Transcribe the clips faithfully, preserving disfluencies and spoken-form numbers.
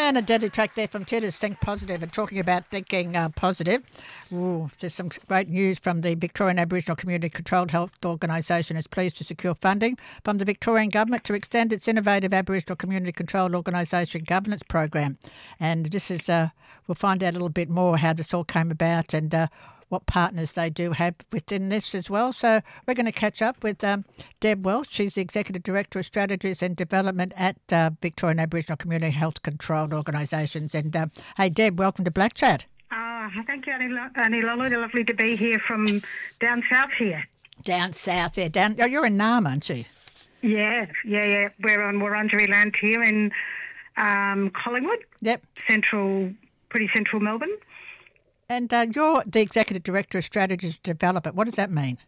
And a deadly track there from Titters, Think Positive, and talking about thinking uh, positive. Ooh, there's some great news from the Victorian Aboriginal Community Controlled Health Organisation is pleased to secure funding from the Victorian Government to extend its innovative Aboriginal Community Controlled Organisation governance program. And this is, uh, we'll find out a little bit more how this all came about and uh, what partners they do have within this as well. So we're going to catch up with um, Deb Welsh. She's the Executive Director of Strategies and Development at uh, Victorian Aboriginal Community Health Controlled Organisations. And uh, hey, Deb, welcome to Black Chat. Oh, thank you, Annie, Annie Lola. Lovely to be here from down south here. Down south, yeah. Down. Oh, you're in Naarm, aren't you? Yeah, yeah, yeah. We're on Wurundjeri land here in um, Collingwood. Yep. Central, pretty central Melbourne. And uh, you're the Executive Director of Strategies and Development. What does that mean?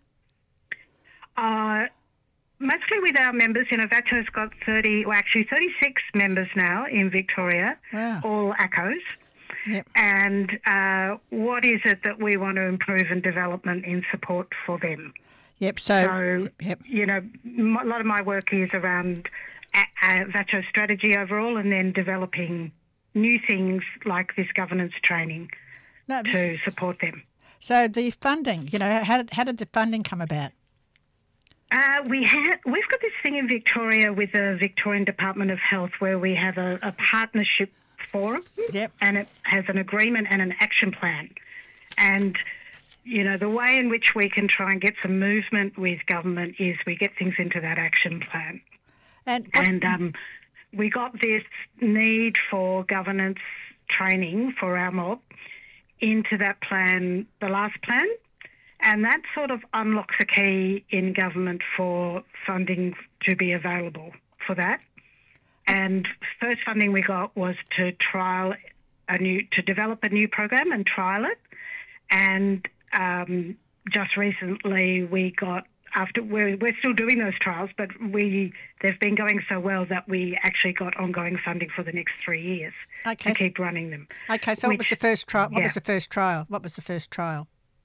Uh, mostly with our members. You know, V A C O's got thirty, well, actually thirty-six members now in Victoria, wow. all A C Os. Yep. And uh, what is it that we want to improve in development in support for them? Yep. So, so yep. you know, a lot of my work is around a- a V A C O strategy overall and then developing new things like this governance training no, this, to support them. So the funding, you know, how did, how did the funding come about? Uh, we had, we've got this thing in Victoria with the Victorian Department of Health where we have a, a partnership forum, yep. and it has an agreement and an action plan. And, you know, the way in which we can try and get some movement with government is we get things into that action plan. And, what, and um, we got this need for governance training for our mob into that plan, the last plan, and that sort of unlocks a key in government for funding to be available for that. And first funding we got was to trial a new, to develop a new program and trial it. And um, just recently we got, after we're, we're still doing those trials, but we they've been going so well that we actually got ongoing funding for the next three years okay. to keep running them. Okay, so which, what was the first trial? What yeah. was the first trial? What was the first trial?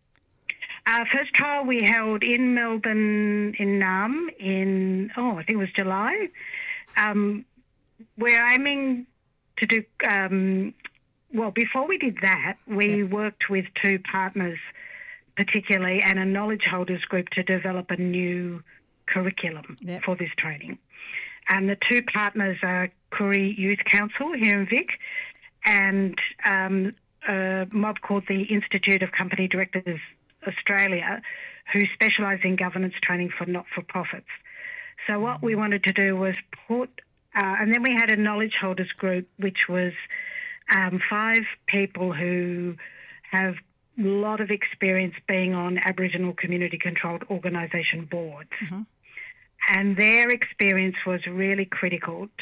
Our first trial we held in Melbourne, in Naarm, in, oh, I think it was July. Um, we're aiming to do, um, well, before we did that, we yeah. worked with two partners particularly and a knowledge holders group to develop a new curriculum yep. for this training. And the two partners are Koori Youth Council here in Vic and um, a mob called the Institute of Company Directors Australia, who specialise in governance training for not-for-profits. So what we wanted to do was put, uh, and then we had a knowledge holders group, which was um, five people who have a lot of experience being on Aboriginal community-controlled organisation boards. Mm-hmm. And their experience was really critical